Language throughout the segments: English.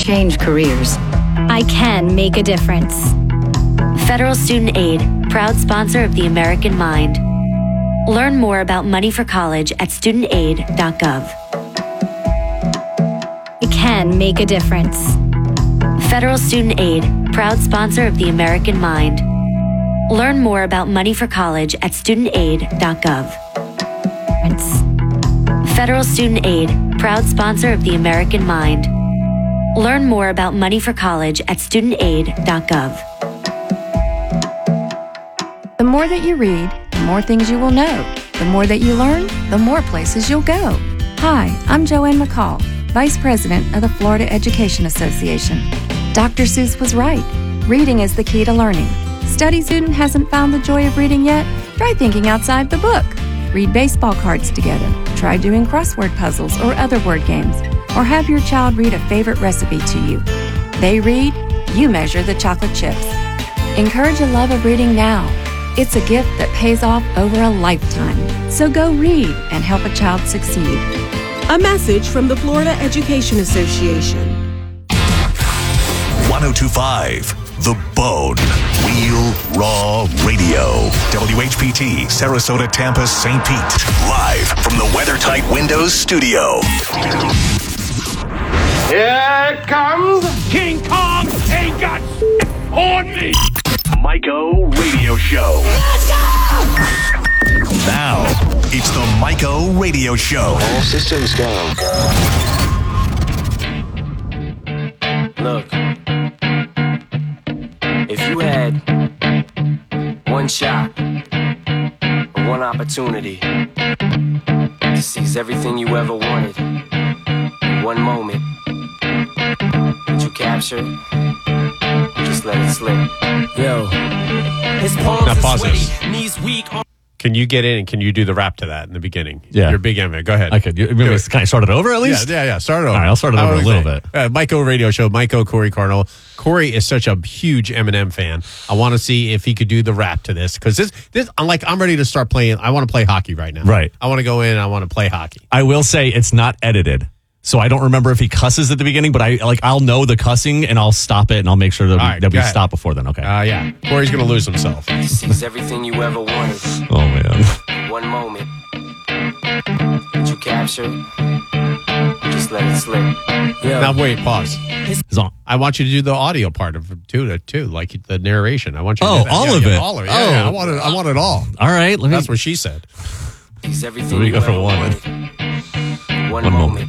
change careers. I can make a difference. Federal Student Aid, proud sponsor of the American Mind. Learn more about money for college at studentaid.gov. I can make a difference. Federal Student Aid, proud sponsor of the American Mind. Learn more about money for college at studentaid.gov. Federal Student Aid, proud sponsor of the American Mind. Learn more about money for college at studentaid.gov. The more that you read, the more things you will know. The more that you learn, the more places you'll go. Hi, I'm Joanne McCall, Vice President of the Florida Education Association. Dr. Seuss was right. Reading is the key to learning. Study student hasn't found the joy of reading yet? Try thinking outside the book. Read baseball cards together. Try doing crossword puzzles or other word games. Or have your child read a favorite recipe to you. They read, you measure the chocolate chips. Encourage a love of reading now. It's a gift that pays off over a lifetime. So go read and help a child succeed. A message from the Florida Education Association. 1025 The Bone. Real Raw Radio. WHPT, Sarasota, Tampa, St. Pete. Live from the WeatherTight Windows studio. Here comes King Kong. Ain't got on me. Miko Radio Show. Let's go! Now, it's the Miko Radio Show. All systems go. Look, if you had one shot, or one opportunity to seize everything you ever wanted in one moment, did you capture it? Just let it slip. Yo, his palms now pause sweaty, this. knees weak. Can you get in and can you do the rap to that in the beginning? Yeah. You're a big Eminem. Go ahead. I could. Can I start it over at least? Yeah. Start it over. All right, I'll start it over a little bit. Miko Radio Show. Miko, Corey Cardinal. Corey is such a huge Eminem fan. I want to see if he could do the rap to this because this. I'm ready to start playing. I want to play hockey right now. Right. I want to go in and I want to play hockey. I will say it's not edited. So I don't remember if he cusses at the beginning, but I'll know the cussing and I'll stop it and I'll make sure that we stop before then. Okay. Yeah. Corey's going to lose himself. Seize everything you ever wanted. Oh man. One moment. Did you capture it? Just let it slip. Yo. Now wait, pause. I want you to do the audio part of it too, like the narration. I want you to do that. All of it. All of it. Yeah, I want it all. All right. That's what she said. Seize everything we you go for ever one. wanted. One moment.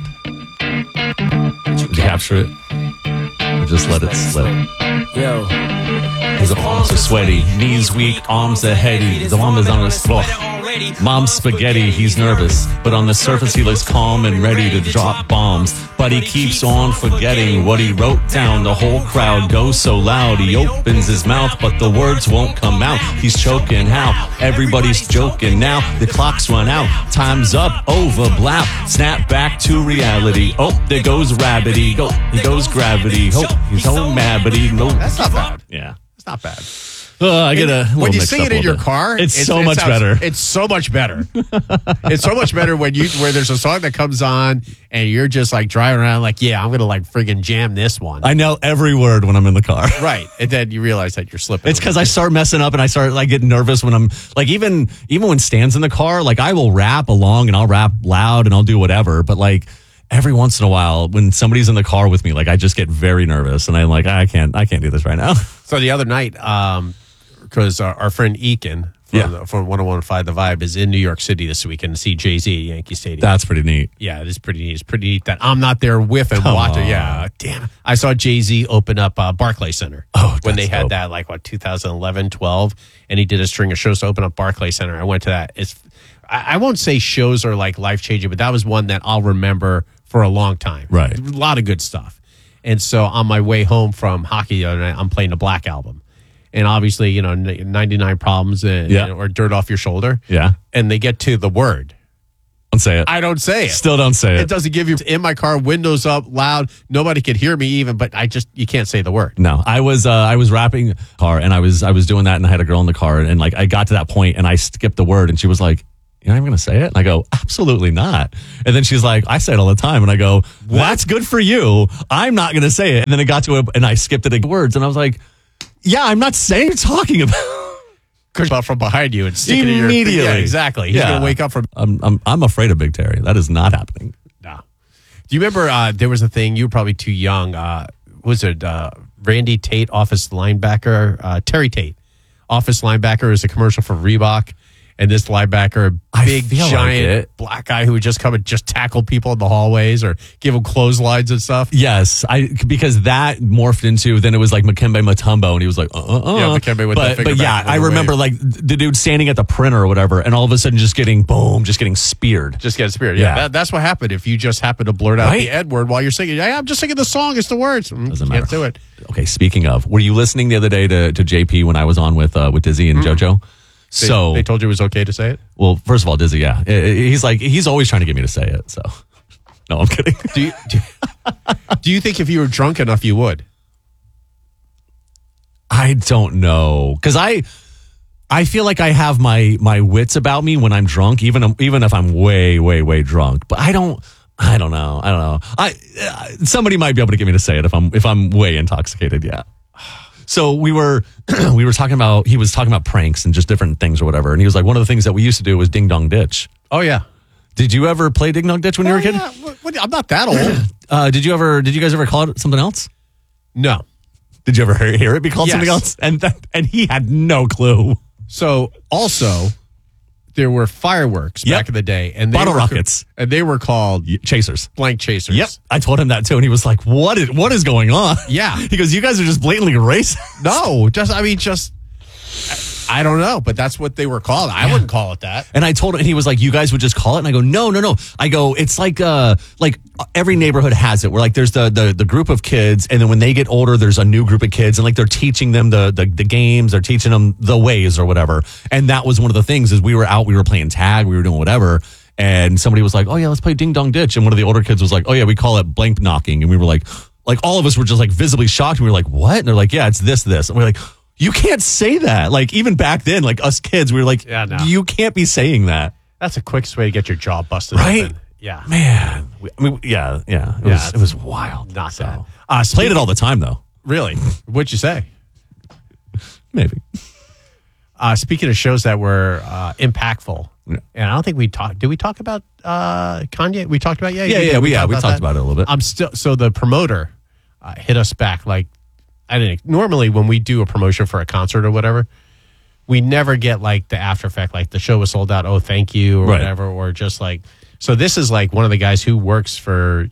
Did you capture it? Or just let it slip. Yo. His palms are sweaty, knees weak, arms are heady. The mom is on his floor. Mom's spaghetti, he's nervous, but on the surface he looks calm and ready to drop bombs. But he keeps on forgetting what he wrote down. The whole crowd goes so loud, he opens his mouth, but the words won't come out. He's choking how? Everybody's joking now. The clock's run out, time's up, over, blap. Snap back to reality. Oh, there goes Rabbity. Go, he goes gravity. Oh, he's so mad, but he knows. That's not bad. Yeah. It's not bad. I get a when you sing it in your car, it's so much better. It's so much better. It's so much better where there's a song that comes on and you're just like driving around like, yeah, I'm gonna like friggin' jam this one. I know every word when I'm in the car. Right, and then you realize that you're slipping. It's because I start messing up and I start like getting nervous when I'm like even when Stan's in the car. Like I will rap along and I'll rap loud and I'll do whatever, but like. Every once in a while, when somebody's in the car with me, like I just get very nervous, and I'm like, I can't do this right now. So the other night, because our friend Eakin from 101.5 The Vibe is in New York City this weekend to see Jay-Z at Yankee Stadium. That's pretty neat. Yeah, it is pretty neat. It's pretty neat that I'm not there with him watching. Yeah, damn. I saw Jay-Z open up Barclays Center when they had that 2011, 12, and he did a string of shows to open up Barclays Center. I went to that. I won't say shows are like life-changing, but that was one that I'll remember for a long time. Right. A lot of good stuff. And so on my way home from hockey the other night, I'm playing the Black Album. And obviously, 99 Problems or Dirt Off Your Shoulder. Yeah. And they get to the word. Don't say it. I don't say it. Still don't say it. It doesn't give you in my car, windows up, loud. Nobody could hear me even, but you can't say the word. No, I was rapping car and I was doing that and I had a girl in the car and like I got to that point and I skipped the word and she was like, you're not even going to say it? And I go, absolutely not. And then she's like, I say it all the time. And I go, that's good for you. I'm not going to say it. And then it got to it, and I skipped it words. And I was like, yeah, I'm not saying what you're talking about. About from behind you and stick it in your Immediately. Yeah, exactly. He's going to wake up from. I'm afraid of Big Terry. That is not happening. No. Do you remember there was a thing, you were probably too young. Was it Randy Tate, office linebacker? Terry Tate, office linebacker, is a commercial for Reebok. And this linebacker, big, giant black guy who would just come and just tackle people in the hallways or give them clotheslines and stuff. Yes, because that morphed into, then it was like Dikembe Mutombo, and he was like, Yeah, Dikembe with that finger But yeah, back I remember like the dude standing at the printer or whatever, and all of a sudden just getting speared. Just getting speared. Yeah. That's what happened if you just happen to blurt out the N word while you're singing. Yeah, I'm just singing the song. It's the words. Doesn't Can't matter. do it. Okay, speaking of, were you listening the other day to JP when I was on with Dizzy and JoJo? They told you it was okay to say it? Well, first of all, Dizzy, yeah. He's always trying to get me to say it, so. No, I'm kidding. Do you think if you were drunk enough, you would? I don't know. Because I feel like I have my wits about me when I'm drunk, even if I'm way, way, way drunk. But I don't know. Somebody might be able to get me to say it if I'm way intoxicated, yeah. So we were talking about, he was talking about pranks and just different things or whatever. And he was like, one of the things that we used to do was Ding Dong Ditch. Oh, yeah. Did you ever play Ding Dong Ditch when you were a kid? Yeah. I'm not that old. Did you guys ever call it something else? No. Did you ever hear it be called something else? And he had no clue. So also, there were fireworks back in the day, and bottle rockets, and they were called chasers, blank chasers. Yep, I told him that too, and he was like, "What is going on?" Yeah, he goes, "You guys are just blatantly racist." No, I don't know, but that's what they were called. I wouldn't call it that. And I told him, and he was like, "You guys would just call it?" And I go, "No." I go, "It's like every neighborhood has it. Where like there's the group of kids, and then when they get older, there's a new group of kids, and like they're teaching them the games, they're teaching them the ways or whatever." And that was one of the things is we were playing tag, we were doing whatever, and somebody was like, "Oh yeah, let's play Ding Dong Ditch," and one of the older kids was like, "Oh yeah, we call it blank knocking," and we were like all of us were just like visibly shocked, and we were like, "What?" And they're like, "Yeah, it's this," and we're like, you can't say that. Like, even back then, like us kids, we were like, you can't be saying that. That's the quickest way to get your jaw busted right? open. Yeah. Man. It was wild. Not so. that. Played it all the time, though. Really? What'd you say? Maybe. Speaking of shows that were impactful, and I don't think did we talk about Kanye? We talked about, we talked about it a little bit. So the promoter hit us back like, normally when we do a promotion for a concert or whatever, we never get like the after effect, like the show was sold out, oh, thank you, or whatever, or just like, so this is like one of the guys who works for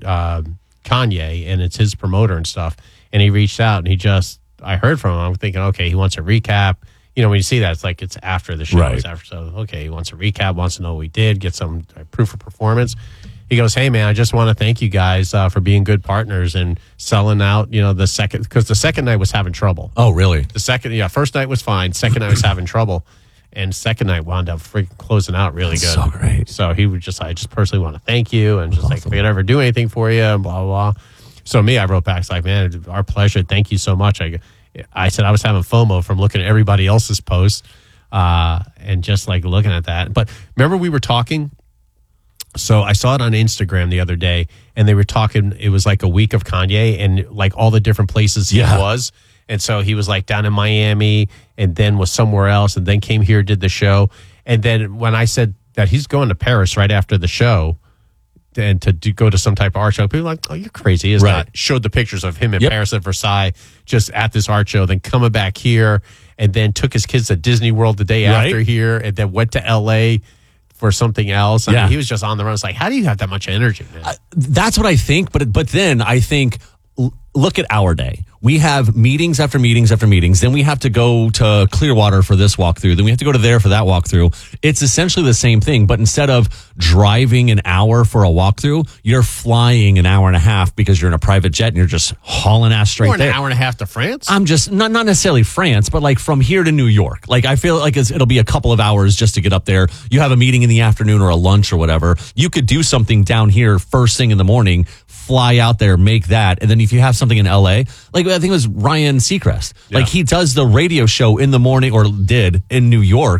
Kanye, and it's his promoter and stuff, and he reached out, and I heard from him, I'm thinking, okay, he wants a recap. You know, when you see that, it's like it's after the show. Right. It's after, so, okay, he wants a recap, wants to know what we did, get some proof of performance. He goes, hey, man, I just want to thank you guys for being good partners and selling out, because the second night was having trouble. Oh, really? First night was fine. Second night was having trouble. And second night wound up freaking closing out really good. So great. So he would I just personally want to thank you. And just awesome. Like, if we could ever do anything for you, and blah, blah, blah. So I wrote back, it's like, man, our pleasure. Thank you so much. I said I was having FOMO from looking at everybody else's posts and just like looking at that. But remember we were talking. So I saw it on Instagram the other day, and they were talking, it was like a week of Kanye and like all the different places he was. And so he was like down in Miami and then was somewhere else and then came here, did the show. And then when I said that he's going to Paris right after the show and to go to some type of art show, people were like, oh, you're crazy. It's not. Showed the pictures of him in Paris at Versailles, just at this art show, then coming back here, and then took his kids to Disney World the day after here, and then went to L.A., for something else. I mean, he was just on the run. It's like, how do you have that much energy, man? That's what I think. But then I think, look at our day. We have meetings after meetings after meetings. Then we have to go to Clearwater for this walkthrough. Then we have to go to there for that walkthrough. It's essentially the same thing. But instead of driving an hour for a walkthrough, you're flying an hour and a half because you're in a private jet and you're just hauling ass straight there. Or an hour and a half to France? I'm just, not necessarily France, but like from here to New York. Like I feel like it'll be a couple of hours just to get up there. You have a meeting in the afternoon or a lunch or whatever. You could do something down here first thing in the morning, fly out there, make that. And then if you have something in LA, like I think it was Ryan Seacrest, like he does the radio show in the morning or did in New York,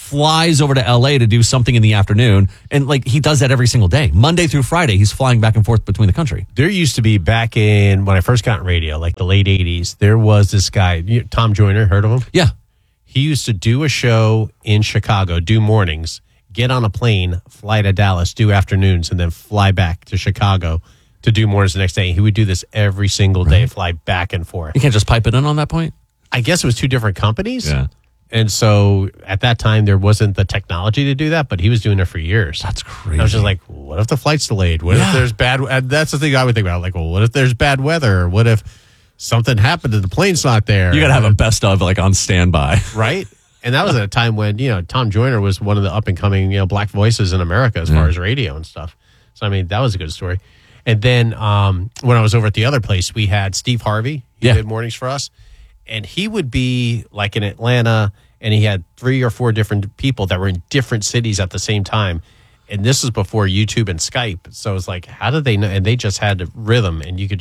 flies over to LA to do something in the afternoon. And like he does that every single day. Monday through Friday, he's flying back and forth between the country. There used to be back in when I first got in radio, like the late 80s, there was this guy, Tom Joyner, heard of him? Yeah. He used to do a show in Chicago, do mornings, get on a plane, fly to Dallas, do afternoons, and then fly back to Chicago to do mornings the next day. He would do this every single day, fly back and forth. You can't just pipe it in on that point? I guess it was two different companies. Yeah. And so at that time, there wasn't the technology to do that, but he was doing it for years. That's crazy. I was just like, what if the flight's delayed? What if there's bad? And that's the thing I would think about. Like, well, what if there's bad weather? Or what if something happened and the plane's not there? You got to have a best of like on standby. Right? And that was at a time when, Tom Joyner was one of the up and coming, black voices in America as far as radio and stuff. So, I mean, that was a good story. And then when I was over at the other place, we had Steve Harvey. He did mornings for us. And he would be like in Atlanta, and he had 3 or 4 different people that were in different cities at the same time. And this was before YouTube and Skype. So it was like, how did they know? And they just had rhythm, and you could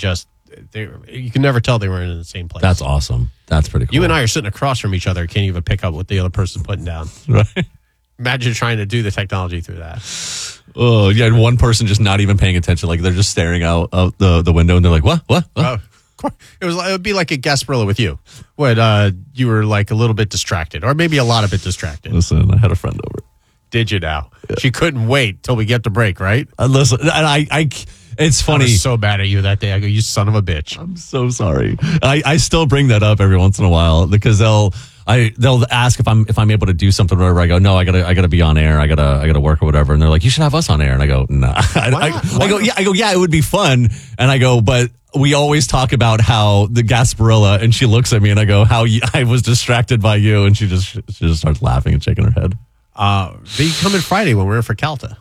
never tell they were in the same place. That's awesome. That's pretty cool. You and I are sitting across from each other. Can't even pick up what the other person's putting down. Right. Imagine trying to do the technology through that. Oh, yeah. And one person just not even paying attention. Like they're just staring out the window and they're like, what? It would be like a Gasparilla with you when you were like a little bit distracted, or maybe a lot of bit distracted. Listen, I had a friend over. Did you now? Yeah. She couldn't wait till we get to break, right? Listen, and I it's funny. I was so bad at you that day. I go, you son of a bitch. I'm so sorry. I still bring that up every once in a while because they'll ask if I'm able to do something or whatever. I go, no, I gotta be on air. I gotta work or whatever. And they're like, you should have us on air. And I go, nah. I go, yeah, it would be fun. And I go, but we always talk about how the Gasparilla, and she looks at me and I go, I was distracted by you. And she just starts laughing and shaking her head. They come in Friday when we're in for Calta.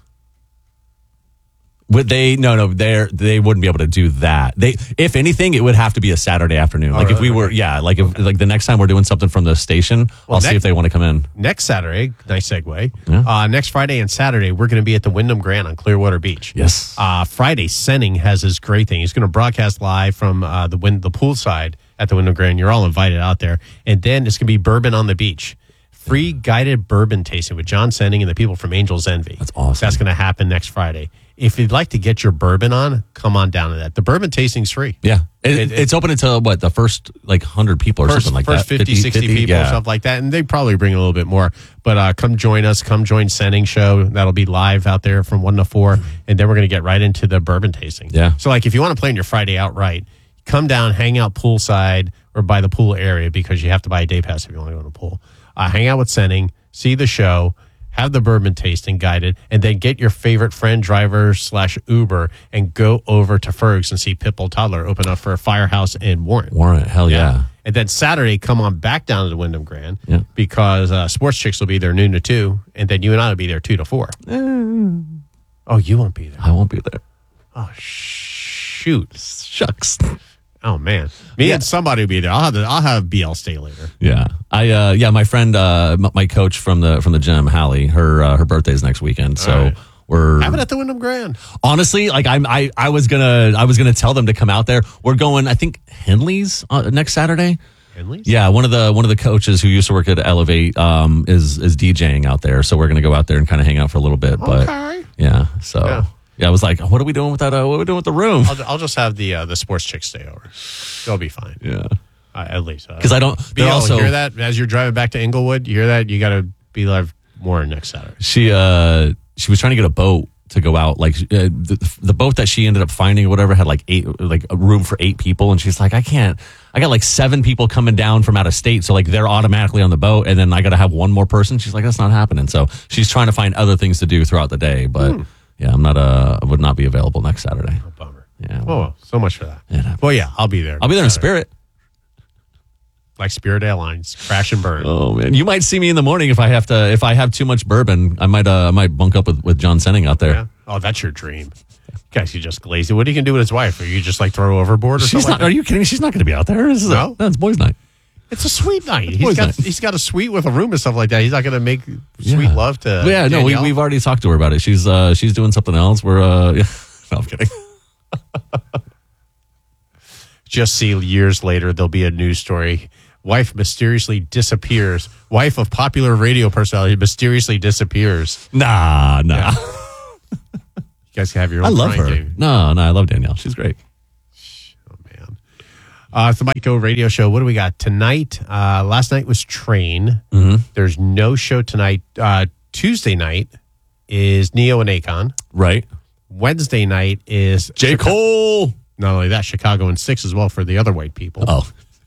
Would they? No, they wouldn't be able to do that. If anything, it would have to be a Saturday afternoon. Like if we were, like the next time we're doing something from the station, I'll see if they want to come in. Next Saturday, nice segue. Yeah. Next Friday and Saturday, we're going to be at the Wyndham Grand on Clearwater Beach. Yes. Friday, Senning has this great thing. He's going to broadcast live from the pool side at the Wyndham Grand. You're all invited out there, and then it's going to be bourbon on the beach. Free guided bourbon tasting with John Senning and the people from Angel's Envy. That's awesome. That's going to happen next Friday. If you'd like to get your bourbon on, come on down to that. The bourbon tasting's free. Yeah. It's open until the first 100 people or something like that. First 50, 60 people or something like that. And they probably bring a little bit more. But come join us. Come join Senning Show. That'll be live out there from 1 to 4. And then we're going to get right into the bourbon tasting. Yeah. So if you want to plan your Friday out right, come down, hang out poolside or by the pool area because you have to buy a day pass if you want to go to the pool. Hang out with Senning, see the show, have the bourbon tasting guided, and then get your favorite friend, driver / Uber, and go over to Ferg's and see Pitbull Toddler open up for a Firehouse in Warren. Hell yeah. And then Saturday, come on back down to the Wyndham Grand because Sports Chicks will be there noon to 2, and then you and I will be there 2 to 4. Oh, you won't be there. I won't be there. Oh, shoot. Shucks. Oh man, me and somebody will be there. I'll have BL stay later. Yeah, my friend, my coach from the gym, Hallie, her birthday's next weekend, so we're have it at the Wyndham Grand. Honestly, like I was gonna tell them to come out there. We're going, I think Henley's next Saturday. Henley's? Yeah, one of the coaches who used to work at Elevate is DJing out there, so we're gonna go out there and kind of hang out for a little bit. But yeah, so. Yeah. Yeah, I was like, what are we doing with that? What are we doing with the room? I'll just have the sports chicks stay over. They'll be fine. Yeah. At least. Because I don't... You hear that? As you're driving back to Inglewood, you hear that? You got to be live more next Saturday. She was trying to get a boat to go out. Like, the boat that she ended up finding or whatever had a room for 8 people. And she's like, I can't... I got 7 people coming down from out of state. So they're automatically on the boat. And then I got to have one more person. She's like, that's not happening. So she's trying to find other things to do throughout the day. But... Yeah, I would not be available next Saturday. Oh, bummer. Yeah. Well, so much for that. Well, yeah, I'll be there. I'll be there in spirit. Like Spirit Airlines, crash and burn. Oh man, you might see me in the morning if I have too much bourbon. I might bunk up with John Senning out there. Yeah. Oh, that's your dream. Guys, you just lazy. What are you gonna do with his wife? Are you just throw overboard or something? Are you kidding me? She's not gonna be out there. No, it's boys' night. It's a sweet night. He's got a suite with a room and stuff like that. He's not going to make sweet love to. Yeah, no, we've already talked to her about it. She's doing something else. We're no, I'm kidding. Just see years later there'll be a news story Wife mysteriously disappears. Wife of popular radio personality mysteriously disappears. Nah. Yeah. You guys can have your own I love crying her. game. No, I love Danielle. She's great. Oh, man. It's the Mike Go radio show. What do we got tonight? Last night was Train. Mm-hmm. There's no show tonight. Tuesday night is Neo and Akon. Right. Wednesday night is J. Cole. Not only that, Chicago and 6 as well for the other white people. Oh.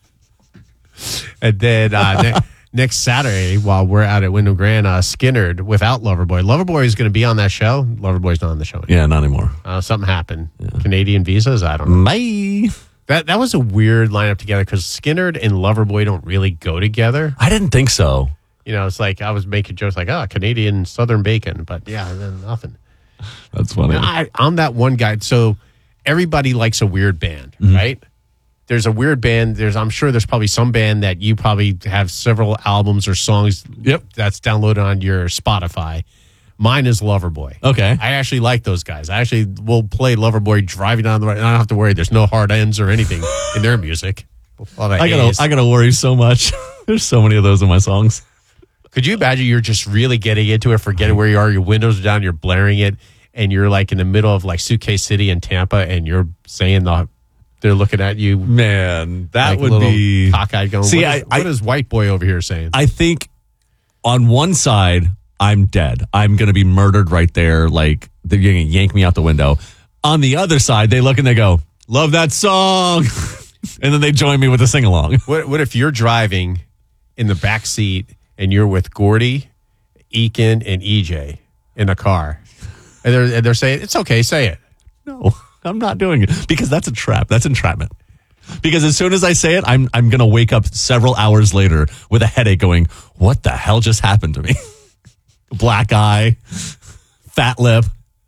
And then next Saturday, while we're out at Wyndham Grand, Skinnerd without Loverboy. Loverboy is going to be on that show. Loverboy's not on the show anymore. Yeah, not anymore. Something happened. Yeah. Canadian visas? I don't know. Bye. That was a weird lineup together because Skinnerd and Loverboy don't really go together. I didn't think so. You know, it's like I was making jokes like, Canadian Southern bacon. But yeah, then nothing. That's funny. I'm that one guy. So everybody likes a weird band, right? There's a weird band. I'm sure there's probably some band that you probably have several albums or songs that's downloaded on your Spotify. Mine is Loverboy. Okay. I actually like those guys. I actually will play Loverboy driving down the road. I don't have to worry. There's no hard ends or anything in their music. I gotta worry so much. There's so many of those in my songs. Could you imagine you're just really getting into it, forgetting where you are, your windows are down, you're blaring it, and you're like in the middle of like Suitcase City in Tampa, and you're saying they're looking at you. Man, that like would be cockeyed going. See, what is white boy over here saying? I think on one side, I'm dead. I'm going to be murdered right there. Like they're going to yank me out the window. On the other side, they look and they go, love that song. And then they join me with a sing along. What if you're driving in the back seat and you're with Gordy, Eakin, and EJ in a car? And they're saying, it's okay, say it. No, I'm not doing it because that's a trap. That's entrapment. Because as soon as I say it, I'm going to wake up several hours later with a headache going, what the hell just happened to me? Black eye, fat lip.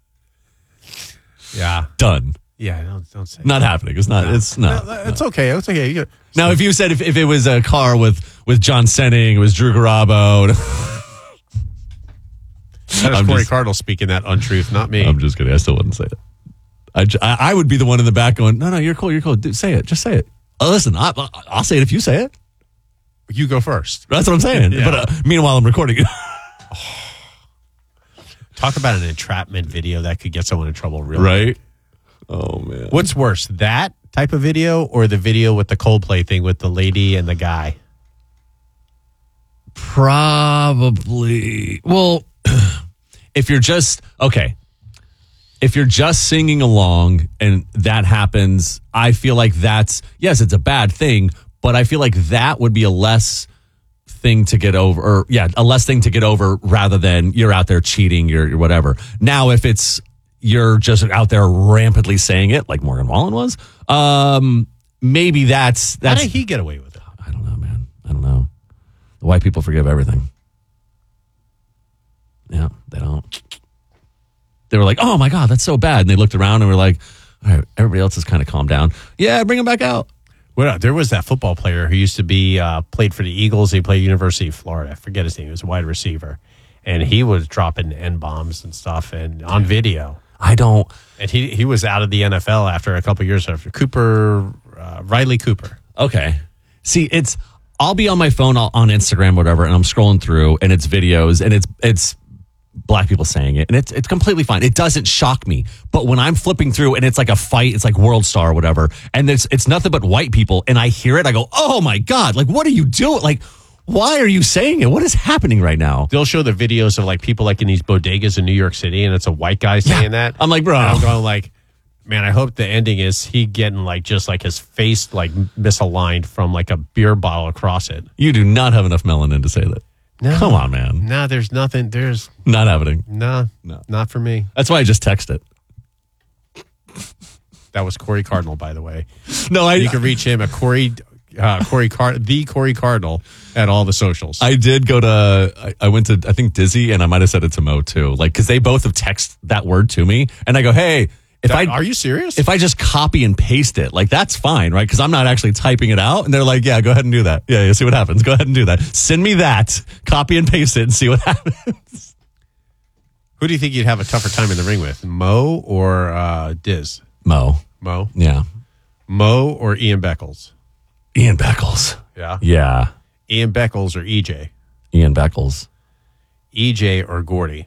Yeah. Done. Yeah, don't say not happening. It's not. No. It's no. It's okay. It's okay. Now, if you said if it was a car with John Senning, it was Drew Garabo. That is Corey Cardinal speaking that untruth, not me. I'm just kidding. I still wouldn't say it. I would be the one in the back going, no, you're cool. You're cool. Dude, say it. Just say it. Listen, I'll say it if you say it. You go first. That's what I'm saying. Yeah. But meanwhile, I'm recording it. Talk about an entrapment video that could get someone in trouble, really. Right? Oh, man. What's worse, that type of video or the video with the Coldplay thing with the lady and the guy? Probably. Well, if you're just singing along and that happens, I feel like yes, it's a bad thing, but I feel like that would be a less thing to get over, a less thing to get over rather than you're out there cheating, you're whatever. Now, if you're just out there rampantly saying it like Morgan Wallen was, maybe that's. How did he get away with it? I don't know, man. I don't know. The white people forgive everything. Yeah, they don't. They were like, oh my God, that's so bad. And they looked around and were like, all right, everybody else has kind of calmed down. Yeah, bring him back out. Well, there was that football player who used to be played for the Eagles. He played University of Florida. I forget his name. He was a wide receiver. And he was dropping N-bombs and stuff and on video. And he was out of the NFL after a couple of years after Riley Cooper. Okay. See, I'll be on my phone on Instagram, whatever, and I'm scrolling through and it's videos and it's black people saying it, and it's completely fine. It doesn't shock me. But when I'm flipping through and it's like a fight, it's like World Star or whatever, and it's nothing but white people, and I hear it, I go, oh my God, like, what are you doing? Like, why are you saying it? What is happening right now? They'll show the videos of like people like in these bodegas in New York City, and it's a white guy saying that. I'm like, bro. And I'm going like, man, I hope the ending is he getting like just like his face like misaligned from like a beer bottle across it. You do not have enough melanin to say that. No. Come on, man. No, there's nothing. There's not happening. No, not for me. That's why I just text it. That was Corey Cardinal, by the way. No, you can reach him at the Corey Cardinal at all the socials. I did go to. I went to I think Dizzy, and I might have said it to Mo too, like because they both have texted that word to me, and I go, hey. Are you serious? If I just copy and paste it, like that's fine, right? Because I'm not actually typing it out. And they're like, yeah, go ahead and do that. Yeah, see what happens. Go ahead and do that. Send me that, copy and paste it and see what happens. Who do you think you'd have a tougher time in the ring with? Mo or Diz? Mo. Mo? Yeah. Mo or Ian Beckles? Ian Beckles. Yeah. Yeah. Ian Beckles or EJ? Ian Beckles. EJ or Gordy?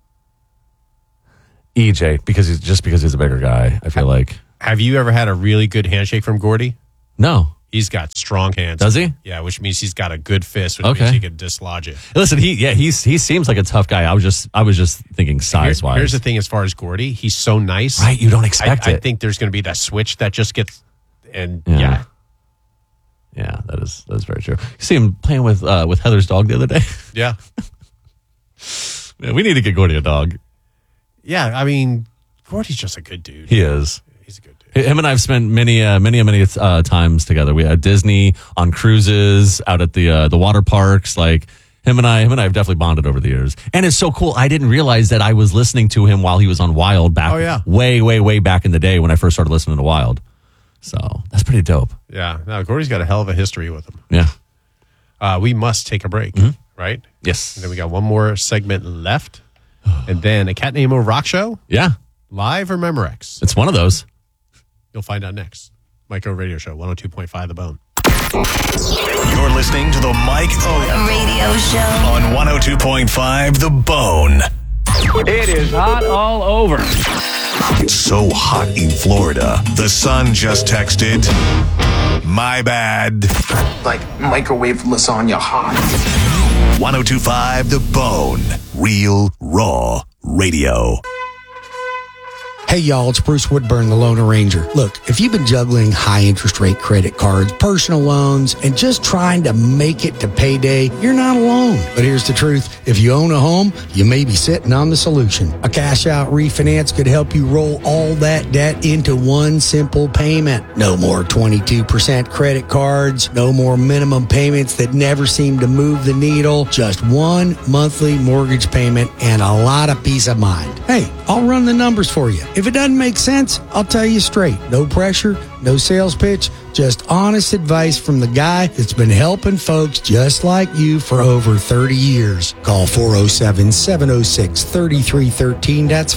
EJ, because he's a bigger guy, I feel like. Have you ever had a really good handshake from Gordy? No. He's got strong hands. Does he? Yeah, which means he's got a good fist, which means he can dislodge it. Listen, he seems like a tough guy. I was just thinking size-wise. Here's the thing as far as Gordy, he's so nice. Right, you don't expect it. I think there's going to be that switch that just gets, and Yeah, that is very true. You see him playing with Heather's dog the other day? Yeah. Man, we need to get Gordy a dog. Yeah, I mean, Gordy's just a good dude. He is. He's a good dude. Him and I have spent many times together. We at Disney, on cruises, out at the water parks. Like him and I have definitely bonded over the years. And it's so cool. I didn't realize that I was listening to him while he was on Wild back way back in the day when I first started listening to Wild. So that's pretty dope. Yeah. Now Gordy's got a hell of a history with him. Yeah. We must take a break, right? Yes. And then we got one more segment left. And then a Cat Named Mo Rock Show? Yeah. Live or Memorex? It's one of those. You'll find out next. Mike O Radio Show, 102.5 The Bone. You're listening to the Mike O Radio Show on 102.5 The Bone. It is hot all over. It's so hot in Florida. The Sun just texted, my bad. Like microwave lasagna hot. 102.5 The Bone. Real, raw radio. Hey y'all, it's Bruce Woodburn, the Loan Arranger. Look, if you've been juggling high interest rate credit cards, personal loans, and just trying to make it to payday, you're not alone. But here's the truth. If you own a home, you may be sitting on the solution. A cash out refinance could help you roll all that debt into one simple payment. No more 22% credit cards, no more minimum payments that never seem to move the needle, just one monthly mortgage payment and a lot of peace of mind. Hey, I'll run the numbers for you. If it doesn't make sense, I'll tell you straight. No pressure, no sales pitch, just honest advice from the guy that's been helping folks just like you for over 30 years. Call 407-706-3313. That's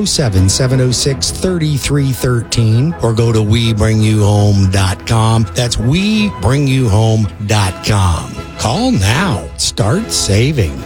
407-706-3313. Or go to WeBringYouHome.com. That's WeBringYouHome.com. Call now. Start saving.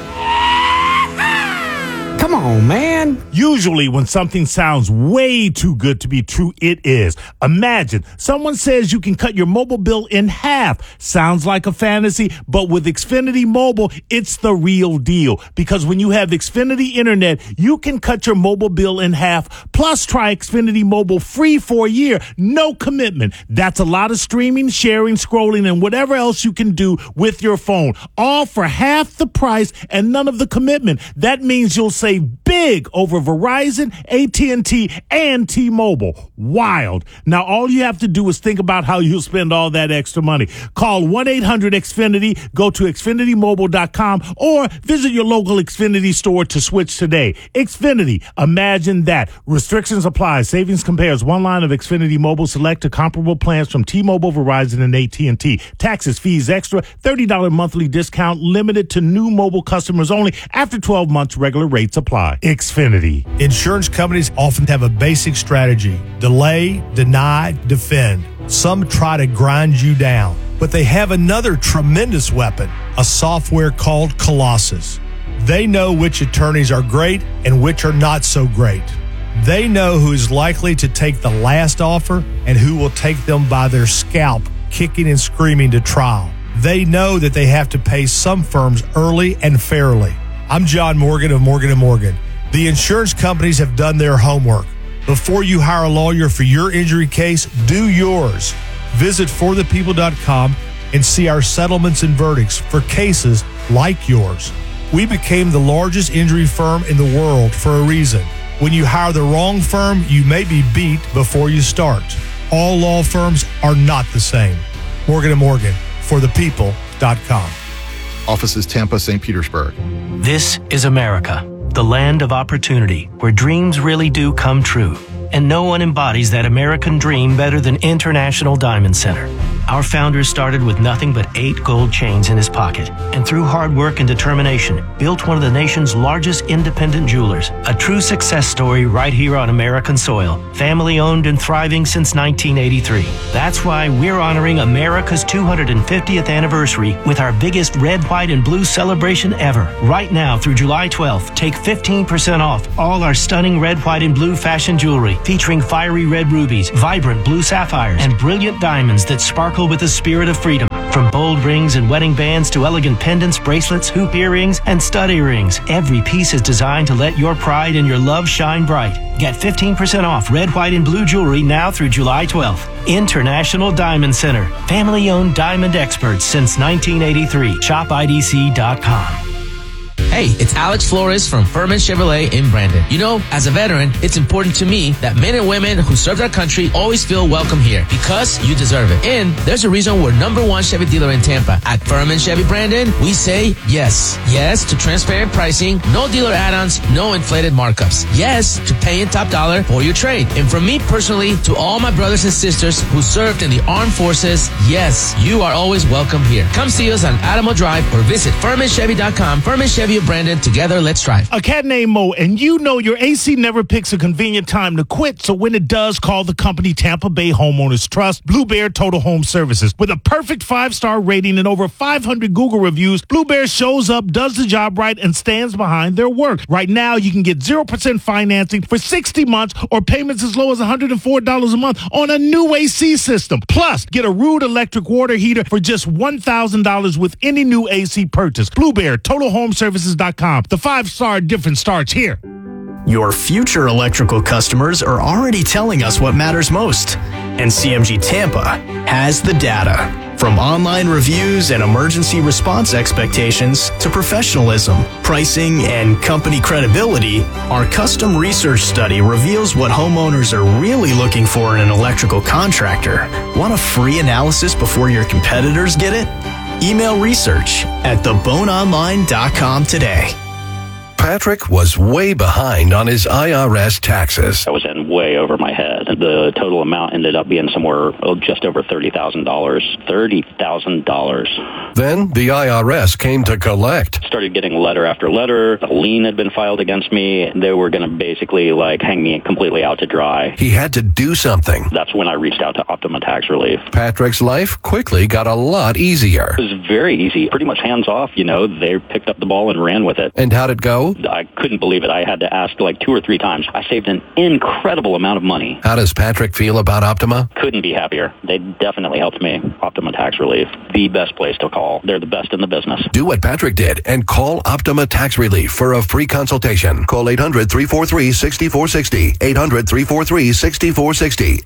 Come on, man. Usually when something sounds way too good to be true, it is. Imagine someone says you can cut your mobile bill in half. Sounds like a fantasy, but with Xfinity Mobile, it's the real deal. Because when you have Xfinity Internet, you can cut your mobile bill in half. Plus, try Xfinity Mobile free for a year. No commitment. That's a lot of streaming, sharing, scrolling, and whatever else you can do with your phone. All for half the price and none of the commitment. That means you'll save big over Verizon, AT&T, and T-Mobile. Wild. Now, all you have to do is think about how you'll spend all that extra money. Call 1-800-XFINITY, go to XfinityMobile.com, or visit your local Xfinity store to switch today. Xfinity. Imagine that. Restrictions apply. Savings compares one line of Xfinity Mobile Select to comparable plans from T-Mobile, Verizon, and AT&T. Taxes, fees, extra, $30 monthly discount, limited to new mobile customers only. After 12 months, regular rates apply. Xfinity. Insurance companies often have a basic strategy: delay, deny, defend. Some try to grind you down, but they have another tremendous weapon, a software called Colossus. They know which attorneys are great and which are not so great. They know who is likely to take the last offer and who will take them by their scalp, kicking and screaming to trial. They know that they have to pay some firms early and fairly. I'm John Morgan of Morgan & Morgan. The insurance companies have done their homework. Before you hire a lawyer for your injury case, do yours. Visit forthepeople.com and see our settlements and verdicts for cases like yours. We became the largest injury firm in the world for a reason. When you hire the wrong firm, you may be beat before you start. All law firms are not the same. Morgan & Morgan, forthepeople.com. Offices Tampa, St. Petersburg. This is America, the land of opportunity, where dreams really do come true. And no one embodies that American dream better than International Diamond Center. Our founder started with nothing but 8 gold chains in his pocket, and through hard work and determination, built one of the nation's largest independent jewelers. A true success story right here on American soil. Family owned and thriving since 1983. That's why we're honoring America's 250th anniversary with our biggest red, white, and blue celebration ever. Right now through July 12th, take 15% off all our stunning red, white, and blue fashion jewelry featuring fiery red rubies, vibrant blue sapphires, and brilliant diamonds that sparkle with the spirit of freedom. From bold rings and wedding bands to elegant pendants, bracelets, hoop earrings, and stud earrings, every piece is designed to let your pride and your love shine bright. Get 15% off red, white, and blue jewelry now through July 12th. International Diamond Center. Family-owned diamond experts since 1983. ShopIDC.com. Hey, it's Alex Flores from Furman Chevrolet in Brandon. You know, as a veteran, it's important to me that men and women who serve our country always feel welcome here because you deserve it. And there's a reason we're #1 Chevy dealer in Tampa. At Furman Chevy Brandon, we say yes. Yes to transparent pricing, no dealer add-ons, no inflated markups. Yes to paying top dollar for your trade. And from me personally to all my brothers and sisters who served in the armed forces, yes, you are always welcome here. Come see us on Adamo Drive or visit FurmanChevy.com. Furman Chevy of Brandon, together, let's drive. A cat named Mo, and you know your AC never picks a convenient time to quit, so when it does, call the company Tampa Bay Homeowners Trust, Blue Bear Total Home Services. With a perfect 5-star rating and over 500 Google reviews, Blue Bear shows up, does the job right, and stands behind their work. Right now, you can get 0% financing for 60 months or payments as low as $104 a month on a new AC system. Plus, get a Rude electric water heater for just $1,000 with any new AC purchase. Blue Bear Total Home Services.com. The 5-star difference starts here. Your future electrical customers are already telling us what matters most, and CMG Tampa has the data. From online reviews and emergency response expectations to professionalism, pricing, and company credibility, our custom research study reveals what homeowners are really looking for in an electrical contractor. Want a free analysis before your competitors get it? Email research at theboneonline.com today. Patrick was way behind on his IRS taxes. I was in way over my head. The total amount ended up being somewhere just over $30,000. $30,000. Then the IRS came to collect. Started getting letter after letter. A lien had been filed against me. They were going to basically hang me completely out to dry. He had to do something. That's when I reached out to Optima Tax Relief. Patrick's life quickly got a lot easier. It was very easy. Pretty much hands off, They picked up the ball and ran with it. And how'd it go? I couldn't believe it. I had to ask 2 or 3 times. I saved an incredible amount of money. How does Patrick feel about Optima? Couldn't be happier. They definitely helped me. Optima Tax Relief, the best place to call. They're the best in the business. Do what Patrick did and call Optima Tax Relief for a free consultation. Call 800-343-6460. 800-343-6460.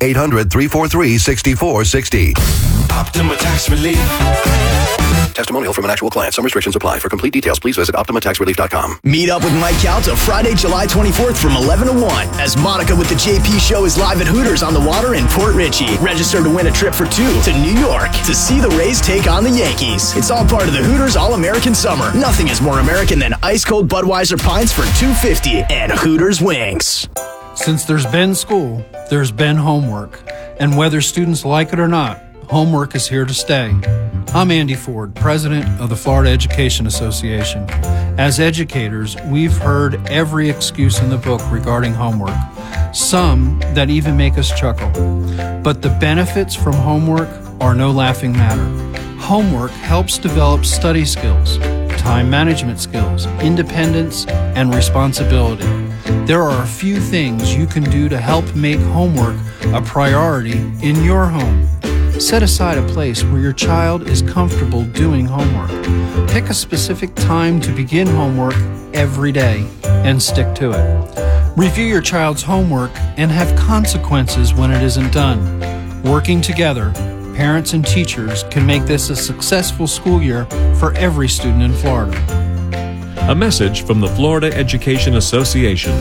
800-343-6460. Optima Tax Relief. Testimonial from an actual client. Some restrictions apply. For complete details, please visit OptimaTaxRelief.com. Meet up with Mike Calta Friday, July 24th from 11 to 1 as Monica with the JP Show is live at Hooters on the Water in Port Richey. Register to win a trip for 2 to New York to see the Rays take on the Yankees. It's all part of the Hooters All-American Summer. Nothing is more American than ice-cold Budweiser pints for $2.50 and Hooters wings. Since there's been school, there's been homework. And whether students like it or not, homework is here to stay. I'm Andy Ford, president of the Florida Education Association. As educators, we've heard every excuse in the book regarding homework, some that even make us chuckle. But the benefits from homework are no laughing matter. Homework helps develop study skills, time management skills, independence, and responsibility. There are a few things you can do to help make homework a priority in your home. Set aside a place where your child is comfortable doing homework. Pick a specific time to begin homework every day and stick to it. Review your child's homework and have consequences when it isn't done. Working together, parents and teachers can make this a successful school year for every student in Florida. A message from the Florida Education Association.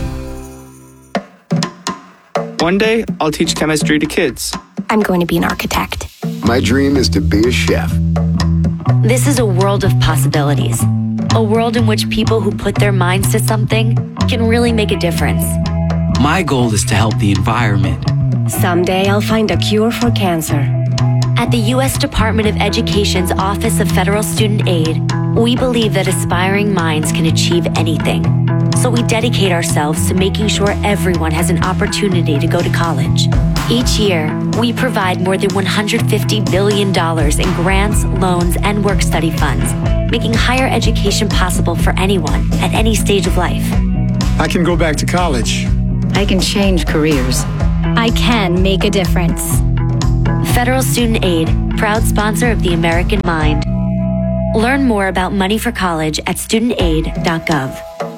One day, I'll teach chemistry to kids. I'm going to be an architect. My dream is to be a chef. This is a world of possibilities. A world in which people who put their minds to something can really make a difference. My goal is to help the environment. Someday I'll find a cure for cancer. At the U.S. Department of Education's Office of Federal Student Aid, we believe that aspiring minds can achieve anything. So we dedicate ourselves to making sure everyone has an opportunity to go to college. Each year, we provide more than $150 billion in grants, loans, and work-study funds, making higher education possible for anyone at any stage of life. I can go back to college. I can change careers. I can make a difference. Federal Student Aid, proud sponsor of the American Mind. Learn more about money for college at studentaid.gov.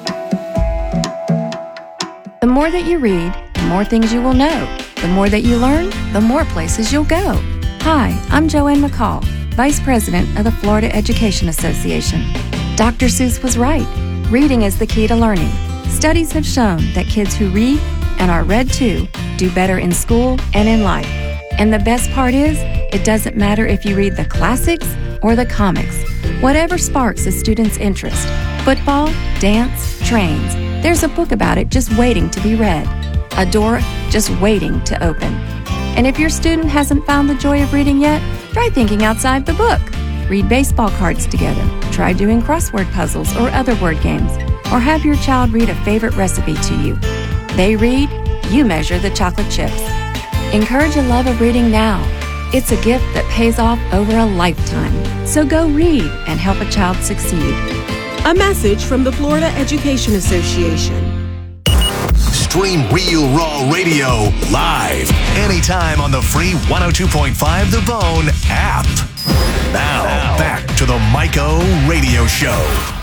The more that you read, the more things you will know. The more that you learn, the more places you'll go. Hi, I'm Joanne McCall, Vice President of the Florida Education Association. Dr. Seuss was right. Reading is the key to learning. Studies have shown that kids who read and are read to do better in school and in life. And the best part is, it doesn't matter if you read the classics or the comics. Whatever sparks a student's interest, football, dance, trains, there's a book about it just waiting to be read. A door just waiting to open. And if your student hasn't found the joy of reading yet, try thinking outside the book. Read baseball cards together. Try doing crossword puzzles or other word games. Or have your child read a favorite recipe to you. They read, you measure the chocolate chips. Encourage a love of reading now. It's a gift that pays off over a lifetime. So go read and help a child succeed. A message from the Florida Education Association. Stream Real Raw Radio live anytime on the free 102.5 The Bone app. Now back to the Mike O Radio Show.